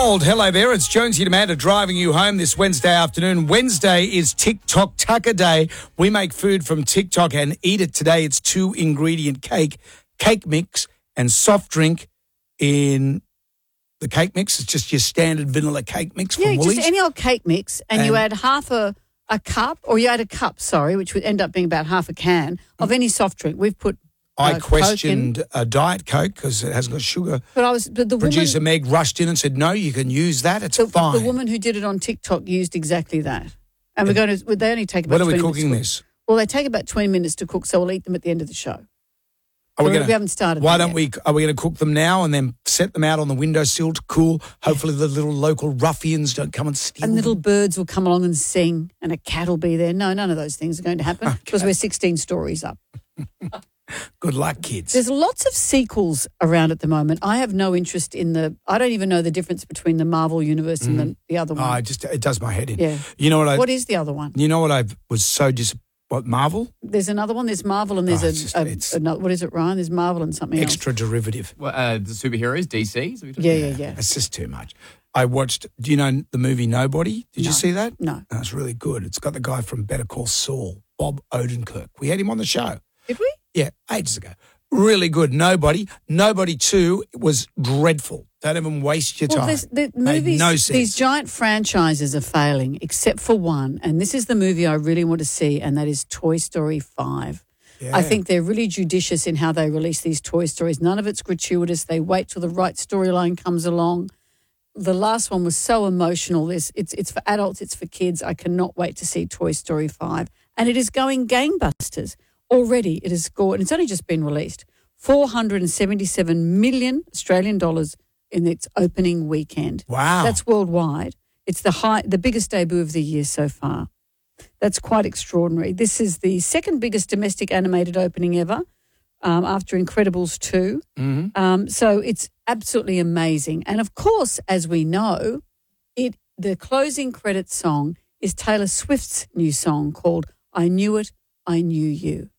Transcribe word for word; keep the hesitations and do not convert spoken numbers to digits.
Gold. Hello there. It's Jonesy and Amanda driving you home this Wednesday afternoon. Wednesday is TikTok Tucker Day. We make food from TikTok and eat it today. It's two ingredient cake, cake mix and soft drink in the cake mix. It's just your standard vanilla cake mix from Yeah, Woolies. just any old cake mix and, And- you add half a, a cup or you add a cup, sorry, which would end up being about half a can of any soft drink. We've put I uh, questioned Coke in, a Diet Coke because it hasn't got sugar. but I was but the Producer woman, Meg rushed in and said, no, you can use that. It's the, fine. the woman who did it on TikTok used exactly that. And we're going to, they only take about When are we twenty cooking minutes to cook. this? Well, they take about twenty minutes to cook, so we'll eat them at the end of the show. Are we, we gonna, we haven't started Why that don't yet. we? Are we going to cook them now and then set them out on the windowsill to cool? Hopefully, the little local ruffians don't come and steal And little them. birds will come along and sing, and a cat will be there. No, none of those things are going to happen because we're sixteen stories up. Good luck, kids. There's lots of sequels around at the moment. I have no interest in the. I don't even know the difference between the Marvel universe and the, the other Oh, one. I just it does my head in. Yeah. You know what I? What is the other one? You know what I was so dis. What Marvel? There's another one. There's Marvel and there's Oh, a, it's just- a, it's- another. What is it, Ryan? There's Marvel and something Extra derivative. Well, uh, the superheroes, D C. Is that what else. you're Yeah, talking yeah, yeah. It's just too much. I watched. Do you know the movie Nobody? Did No. you see that? No. Oh, it's really good. It's got the guy from Better Call Saul, Bob Odenkirk. We had him on the show. Did we? Yeah, ages ago. Really good. Nobody. Nobody two was dreadful. Don't even waste your Well, time. there's, the Made movies, no sense. these giant franchises are failing, except for one, and this is the movie I really want to see, and that is Toy Story five. Yeah. I think they're really judicious in how they release these Toy Stories. None of it's gratuitous. They wait till the right storyline comes along. The last one was so emotional. This it's it's for adults, it's for kids. I cannot wait to see Toy Story five, and it is going gangbusters already. It has scored, and it's only just been released, four hundred seventy-seven million Australian dollars in its opening weekend. Wow. That's worldwide. It's the high, the biggest debut of the year so far. That's quite extraordinary. This is the second biggest domestic animated opening ever, um, after Incredibles two. Mhm. Um, so it's absolutely amazing. And of course, as we know, it the closing credits song is Taylor Swift's new song called I Knew It, I Knew You.